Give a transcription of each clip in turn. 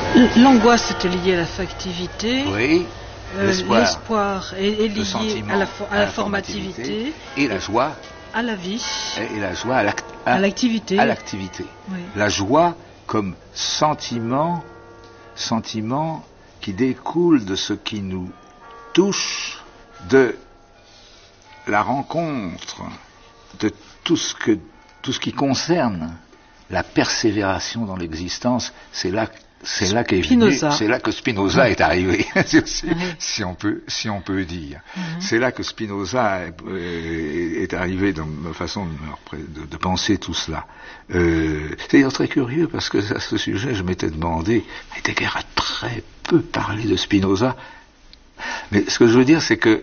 L'angoisse était liée à l'affectivité. Oui. L'espoir est lié à la formativité. Et la joie à la vie. Et la joie à l'activité. Oui. La joie comme sentiment qui découle de ce qui nous touche, de la rencontre, de tout ce qui concerne la persévération dans l'existence. C'est là que Spinoza est arrivé, si on peut dire. C'est là que Spinoza est arrivé dans ma façon de penser tout cela. C'est d'ailleurs très curieux parce que à ce sujet, je m'étais demandé, Heidegger a très peu parlé de Spinoza, mais ce que je veux dire, c'est que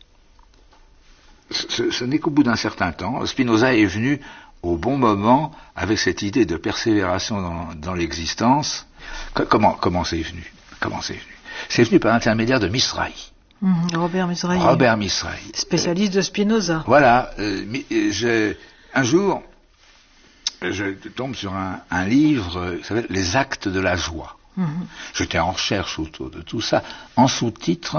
ce n'est qu'au bout d'un certain temps, Spinoza est venu au bon moment avec cette idée de persévération dans l'existence. Comment c'est venu? C'est venu par l'intermédiaire de Misraï. Robert Misraï. Spécialiste de Spinoza. Voilà. Un jour, je tombe sur un livre qui s'appelle Les actes de la joie. J'étais en recherche autour de tout ça. En sous-titre,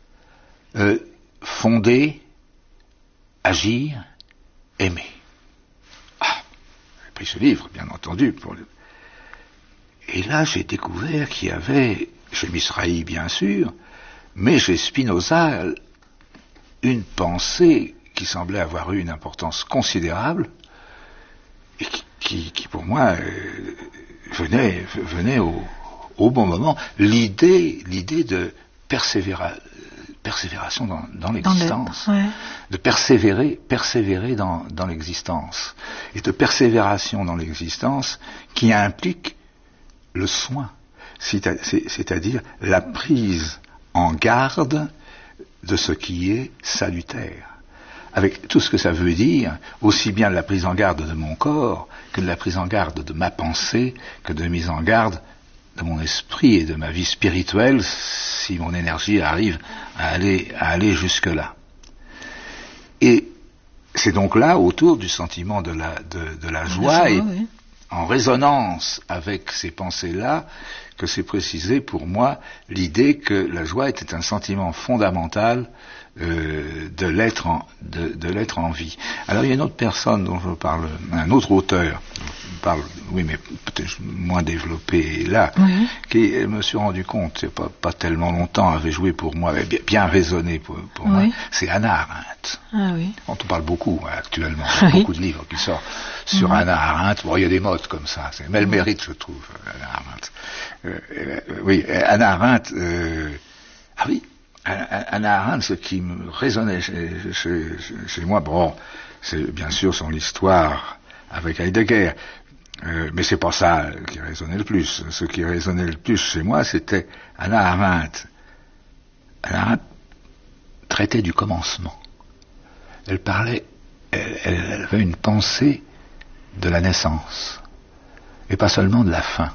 fonder, agir, aimer. J'ai pris ce livre, bien entendu, et là, j'ai découvert qu'il y avait, chez Misraï bien sûr, mais chez Spinoza, une pensée qui semblait avoir eu une importance considérable et qui pour moi, venait au bon moment. L'idée de persévération dans l'existence, de persévérer dans l'existence, et de persévération dans l'existence qui implique le soin, c'est-à-dire la prise en garde de ce qui est salutaire, avec tout ce que ça veut dire, aussi bien de la prise en garde de mon corps que de la prise en garde de ma pensée, que de mise en garde de mon esprit et de ma vie spirituelle, si mon énergie arrive à aller jusque-là. Et c'est donc là, autour du sentiment de la joie, en résonance avec ces pensées-là, que c'est précisé pour moi l'idée que la joie était un sentiment fondamental de l'être en vie. Alors il y a une autre personne dont je parle, un autre auteur, mais peut-être moins développé là, qui, je me suis rendu compte, il n'y a pas tellement longtemps, avait joué pour moi, avait bien résonné pour moi, c'est Hannah Arendt. On parle beaucoup actuellement, il y a beaucoup de livres qui sortent sur Hannah Arendt. Bon, il y a des modes comme ça, mais elle mérite, je trouve, Hannah Arendt. Hannah Arendt, Hannah Arendt, ce qui me résonnait chez moi, c'est bien sûr son histoire avec Heidegger, mais c'est pas ça qui résonnait le plus. Ce qui résonnait le plus chez moi, c'était Hannah Arendt. Hannah Arendt traitait du commencement. Elle avait une pensée de la naissance, et pas seulement de la fin.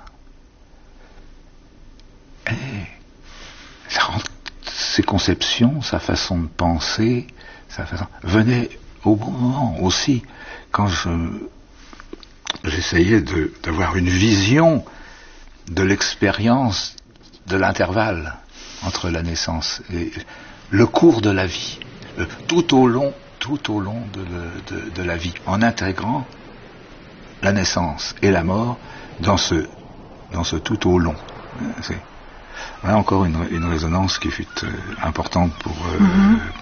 Et ses conceptions, sa façon de penser, venaient au bon moment aussi, quand j'essayais d'avoir une vision de l'expérience de l'intervalle entre la naissance et le cours de la vie, tout au long de la vie, en intégrant la naissance et la mort dans ce tout au long. Voilà encore une résonance qui fut importante